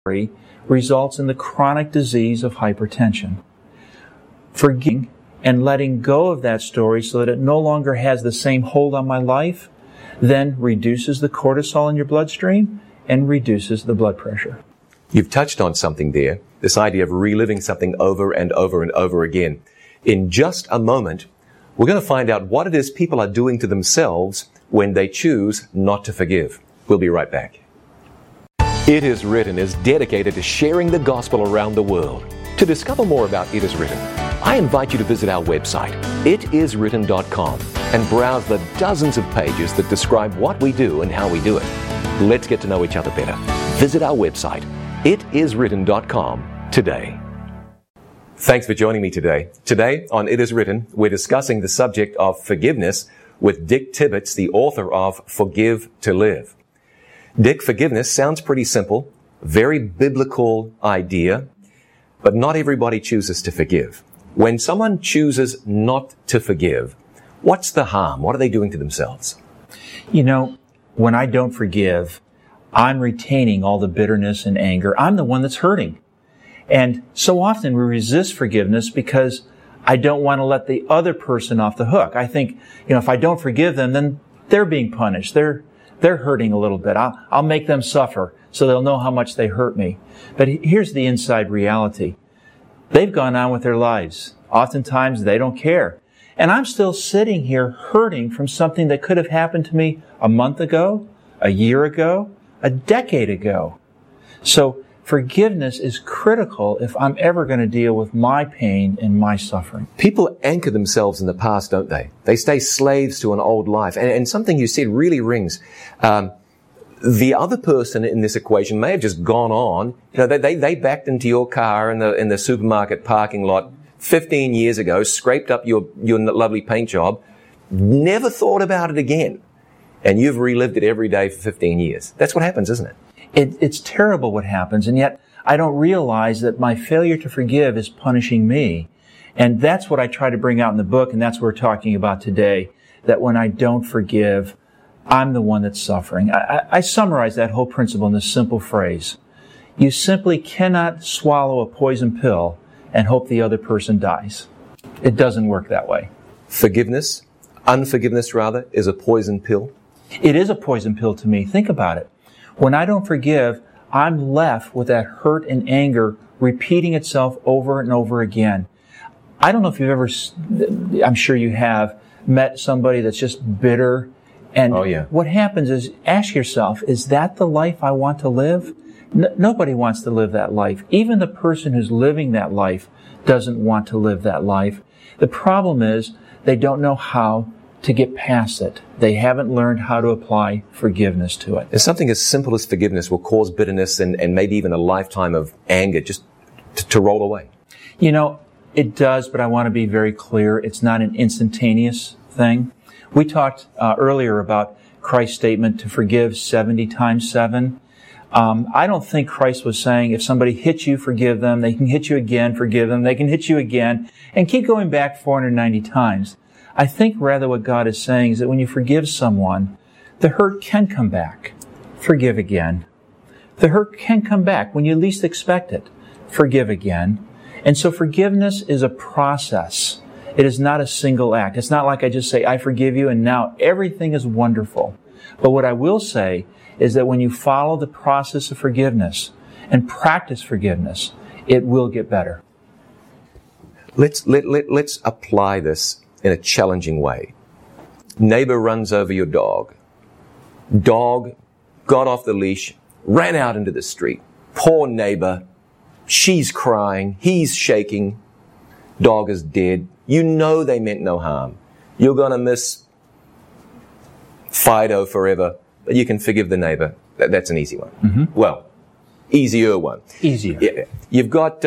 results in the chronic disease of hypertension. Forgiving and letting go of that story so that it no longer has the same hold on my life then reduces the cortisol in your bloodstream and reduces the blood pressure. You've touched on something there, this idea of reliving something over and over and over again. In just a moment, we're going to find out what it is people are doing to themselves when they choose not to forgive. We'll be right back. It Is Written is dedicated to sharing the gospel around the world. To discover more about It Is Written, I invite you to visit our website, itiswritten.com, and browse the dozens of pages that describe what we do and how we do it. Let's get to know each other better. Visit our website, itiswritten.com, today. Thanks for joining me today. Today on It Is Written, we're discussing the subject of forgiveness with Dick Tibbets, the author of Forgive to Live. Dick, forgiveness sounds pretty simple, very biblical idea, but not everybody chooses to forgive. When someone chooses not to forgive, what's the harm? What are they doing to themselves? You know, when I don't forgive, I'm retaining all the bitterness and anger. I'm the one that's hurting. And so often we resist forgiveness because I don't want to let the other person off the hook. I think, if I don't forgive them, then they're being punished. They're hurting a little bit. I'll make them suffer so they'll know how much they hurt me. But here's the inside reality. They've gone on with their lives. Oftentimes they don't care. And I'm still sitting here hurting from something that could have happened to me a month ago, a year ago, a decade ago. So forgiveness is critical if I'm ever going to deal with my pain and my suffering. People anchor themselves in the past, don't they? They stay slaves to an old life. And something you said really rings. The other person in this equation may have just gone on. They backed into your car in the supermarket parking lot 15 years ago, scraped up your lovely paint job, never thought about it again. And you've relived it every day for 15 years. That's what happens, isn't it? It's terrible what happens, and yet I don't realize that my failure to forgive is punishing me. And that's what I try to bring out in the book, and that's what we're talking about today, that when I don't forgive, I'm the one that's suffering. I summarize that whole principle in this simple phrase. You simply cannot swallow a poison pill and hope the other person dies. It doesn't work that way. Unforgiveness rather, is a poison pill. It is a poison pill to me. Think about it. When I don't forgive, I'm left with that hurt and anger repeating itself over and over again. I don't know if you've ever, I'm sure you have, met somebody that's just bitter. And what happens is, ask yourself, is that the life I want to live? Nobody wants to live that life. Even the person who's living that life doesn't want to live that life. The problem is they don't know how to get past it. They haven't learned how to apply forgiveness to it. And something as simple as forgiveness will cause bitterness and maybe even a lifetime of anger just to roll away. It does, but I want to be very clear. It's not an instantaneous thing. We talked earlier about Christ's statement to forgive 70 times 7. I don't think Christ was saying if somebody hits you, forgive them. They can hit you again, forgive them. They can hit you again and keep going back 490 times. I think rather what God is saying is that when you forgive someone, the hurt can come back. Forgive again. The hurt can come back when you least expect it. Forgive again. And so forgiveness is a process. It is not a single act. It's not like I just say, I forgive you, and now everything is wonderful. But what I will say is that when you follow the process of forgiveness and practice forgiveness, it will get better. Let's apply this in a challenging way. Neighbor runs over your dog. Dog got off the leash, ran out into the street. Poor neighbor. She's crying. He's shaking. Dog is dead. You know they meant no harm. You're going to miss Fido forever, but you can forgive the neighbor. That's an easy one. Mm-hmm. Well, easier one. Easier. Yeah. You've got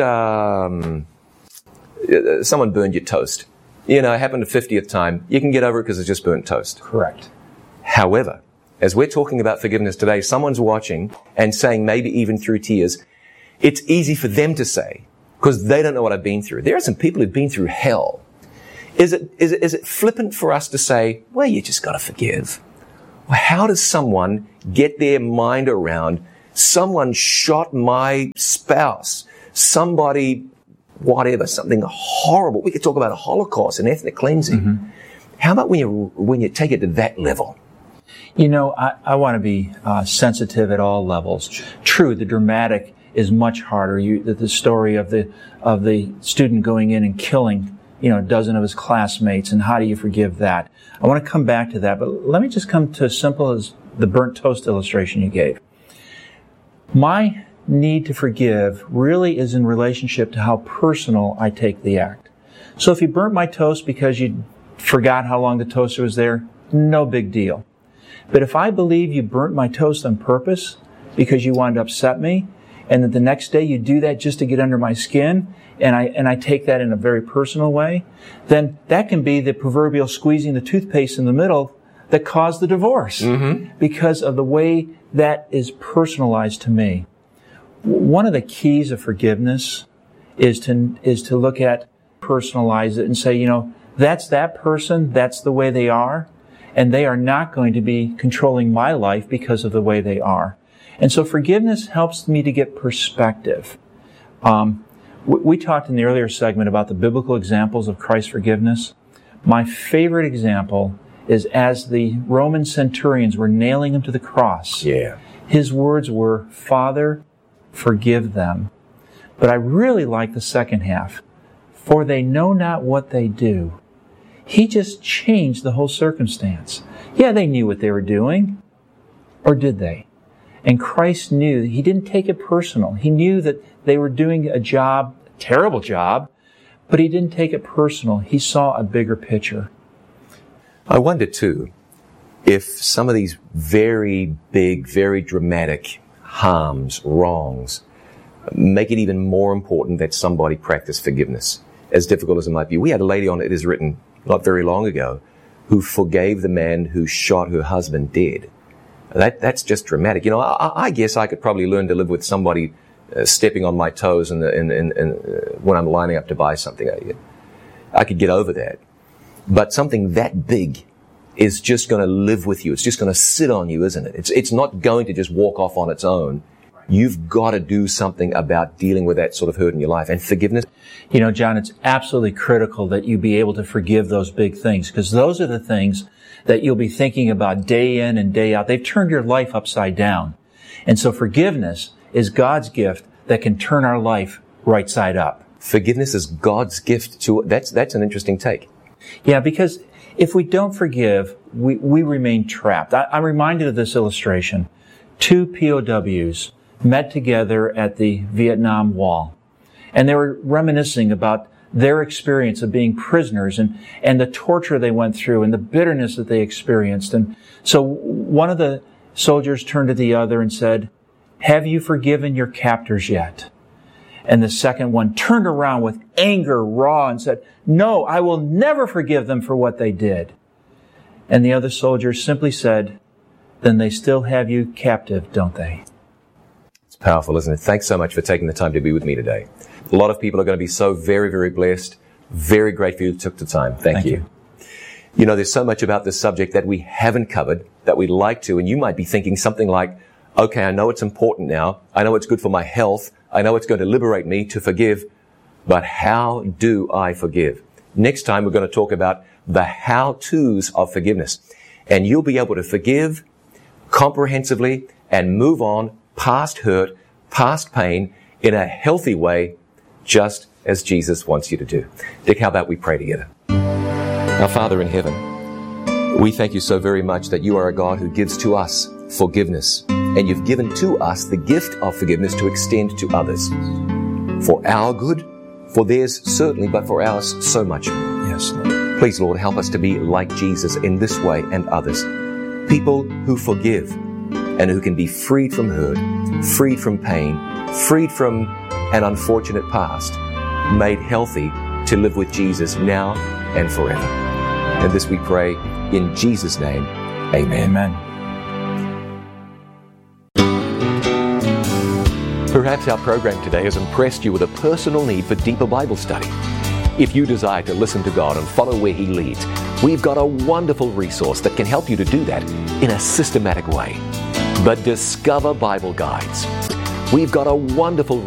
someone burned your toast. It happened the 50th time. You can get over it because it's just burnt toast. Correct. However, as we're talking about forgiveness today, someone's watching and saying, maybe even through tears, it's easy for them to say, because they don't know what I've been through. There are some people who've been through hell. Is it flippant for us to say, well, you just got to forgive? Well, how does someone get their mind around someone shot my spouse, somebody, whatever, something horrible. We could talk about a Holocaust and ethnic cleansing. Mm-hmm. How about when you take it to that level? You know, I want to be sensitive at all levels. True, the dramatic is much harder. The story of the student going in and killing, a dozen of his classmates, and how do you forgive that? I want to come back to that, but let me just come to as simple as the burnt toast illustration you gave. My need to forgive really is in relationship to how personal I take the act. So if you burnt my toast because you forgot how long the toaster was there, no big deal. But if I believe you burnt my toast on purpose because you wanted to upset me, and that the next day you do that just to get under my skin, and I take that in a very personal way, then that can be the proverbial squeezing the toothpaste in the middle that caused the divorce, because of the way that is personalized to me. One of the keys of forgiveness is to look at, personalize it, and say, that's that person, that's the way they are, and they are not going to be controlling my life because of the way they are. And so forgiveness helps me to get perspective. We talked in the earlier segment about the biblical examples of Christ's forgiveness. My favorite example is as the Roman centurions were nailing him to the cross. Yeah. His words were, "Father, forgive them." But I really like the second half. "For they know not what they do." He just changed the whole circumstance. Yeah, they knew what they were doing. Or did they? And Christ knew, He didn't take it personal. He knew that they were doing a job, a terrible job, but He didn't take it personal. He saw a bigger picture. I wonder too, if some of these very big, very dramatic harms, wrongs, make it even more important that somebody practice forgiveness, as difficult as it might be. We had a lady on It Is Written not very long ago who forgave the man who shot her husband dead. That's just dramatic. I guess I could probably learn to live with somebody stepping on my toes when I'm lining up to buy something. I could get over that. But something that big is just going to live with you. It's just going to sit on you, isn't it? It's not going to just walk off on its own. You've got to do something about dealing with that sort of hurt in your life. And forgiveness. John, it's absolutely critical that you be able to forgive those big things, because those are the things that you'll be thinking about day in and day out. They've turned your life upside down. And so forgiveness is God's gift that can turn our life right side up. Forgiveness is God's gift to, that's an interesting take. Yeah, because if we don't forgive, we remain trapped. I'm reminded of this illustration. 2 POWs met together at the Vietnam Wall, and they were reminiscing about their experience of being prisoners and the torture they went through and the bitterness that they experienced. And so one of the soldiers turned to the other and said, "Have you forgiven your captors yet?" And the second one turned around with anger raw and said, "No, I will never forgive them for what they did." And the other soldier simply said, "Then they still have you captive, don't they?" It's powerful, isn't it? Thanks so much for taking the time to be with me today. A lot of people are going to be so very, very blessed. Very grateful you took the time. Thank you. There's so much about this subject that we haven't covered that we'd like to, and you might be thinking something like, okay, I know it's important now. I know it's good for my health. I know it's going to liberate me to forgive, but how do I forgive? Next time we're going to talk about the how-tos of forgiveness, and you'll be able to forgive comprehensively and move on past hurt, past pain in a healthy way, just as Jesus wants you to do. Dick, how about we pray together? Our Father in heaven, we thank you so very much that you are a God who gives to us forgiveness, and you've given to us the gift of forgiveness to extend to others. For our good, for theirs certainly, but for ours so much more. Yes, Lord. Please, Lord, help us to be like Jesus in this way and others. People who forgive and who can be freed from hurt, freed from pain, freed from an unfortunate past, made healthy to live with Jesus now and forever. And this we pray in Jesus' name. Amen. Amen. Perhaps our program today has impressed you with a personal need for deeper Bible study. If you desire to listen to God and follow where He leads, we've got a wonderful resource that can help you to do that in a systematic way. but discover Bible Guides. We've got a wonderful